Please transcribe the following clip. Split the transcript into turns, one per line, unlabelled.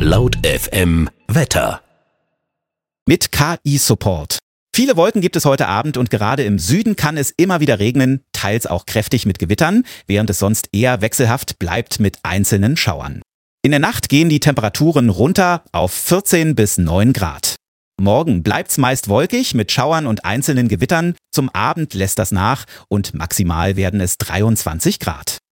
Laut FM Wetter.
Mit KI-Support. Viele Wolken gibt es heute Abend und gerade im Süden kann es immer wieder regnen, teils auch kräftig mit Gewittern, während es sonst eher wechselhaft bleibt mit einzelnen Schauern. In der Nacht gehen die Temperaturen runter auf 14 bis 9 Grad. Morgen bleibt's meist wolkig mit Schauern und einzelnen Gewittern. Zum Abend lässt das nach und maximal werden es 23 Grad.